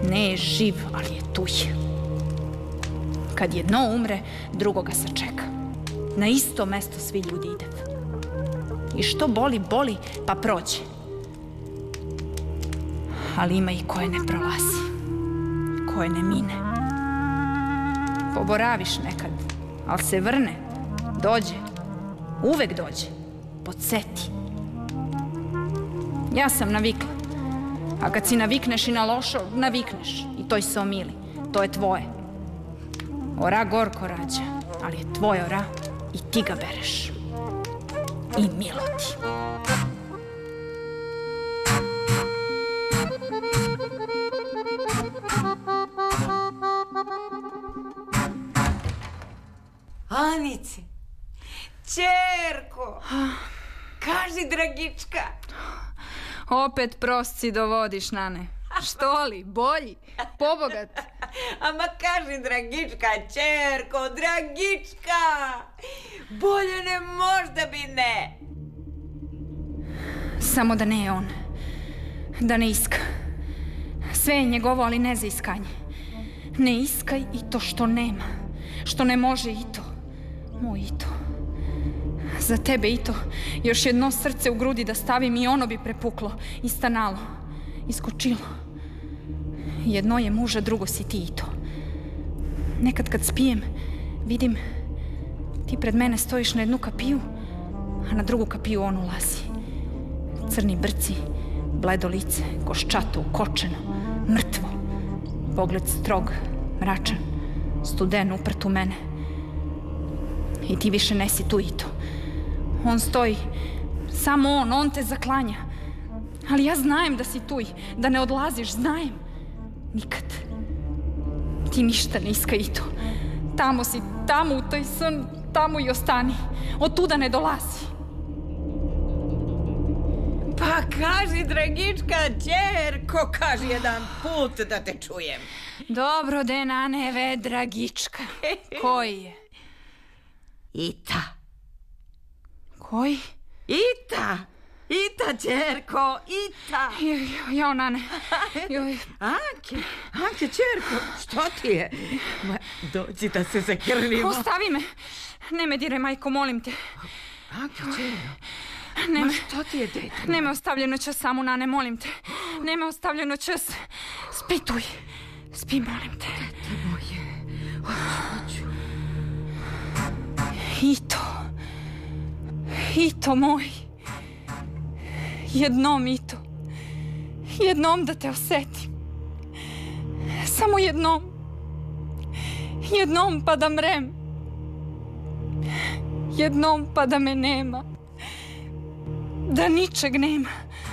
Ne je živ, ali je tuj. Kad jedno umre, drugo ga sačeka. Na isto mesto svi ljudi ide. I što boli, boli, pa prođe. Ali ima i koje ne prolazi, koje ne mine. Poboraviš nekad, ali se vrne, dođe, uvek dođe, podsjeti. Ja sam navikla, a kad si navikneš i na lošo, navikneš i toj se omili, to je tvoje. Ora gorko rađa, ali je tvoj ora i ti ga bereš. I milo ti. Anice, ćerko, kaži dragička. Opet prosci dovodiš, Nane. Što li, bolji, pobogat. Ama kaži dragička, ćerko, dragička. Bolje ne možda bi ne. Samo da ne je on. Da ne iska. Sve je njegovo, ali ne za iskanje. Ne iskaj i to što nema. Što ne može i to. Moj i to. Za tebe i to. Još jedno srce u grudi da stavim i ono bi prepuklo. I stanalo. Iskočilo. Jedno je muža, drugo si ti i to. Nekad kad spijem, vidim ti pred mene stojiš na jednu kapiju, a na drugu kapiju on ulazi. Crni brci, bledo lice, koščato, ukočeno, mrtvo. Pogled strog, mračan, studen uprt u mene. I ti više nesi tu i to. On stoji, samo on te zaklanja. Ali ja znajem da si tu i da ne odlaziš, znajem. Nikad. Ti ništa ne iskaj i to. Tamo si, tamo u toj san, tamo i ostani. Od tuda ne dolazi. Pa kaži, dragička, ćerko, kaži jedan put da te čujem. Dobro, de, Naneve, dragička. Koji je? Ita. Koji? Ita. Ita, ćerko, Ita. Jao, Nane. Anke, ćerko, što ti je? Ma, dođi da se zakrvimo. Ostavi me. Ne me dire, majko, molim te. Anke, ćerko. Ma što ti je, dete? Ne me ostavljaj noćas samu, Nane, molim te. Ne me ostavljaj noćas. Spi tuj. Spi, molim te. Dete moje. Hoću. Ito moj. Jednom i to. Jednom da te osetim. Samo jednom. Jednom pa da mrem. Jednom pa da me nema. Da ničeg nema.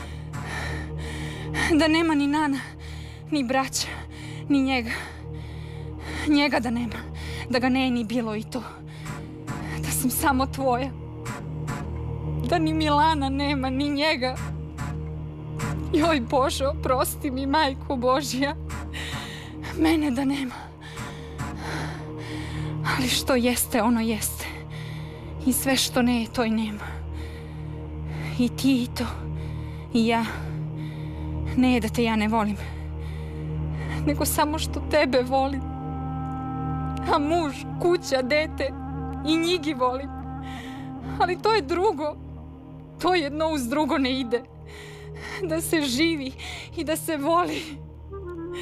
Da nema ni Nana, ni braća, ni njega. Njega da nema. Da ga ne ni bilo i to. Da sam samo tvoja. Da ni Milana nema, ni njega. Joj Bože, oprosti mi, majko Božja. Mene da nema. Ali što jeste, ono jeste. I sve što ne je, to i nema. I ti i to. I ja. Ne je da te ja ne volim. Nego samo što tebe volim. A muž, kuća, dete. I njigi volim. Ali to je drugo. To jedno uz drugo ne ide. Da se živi i da se voli.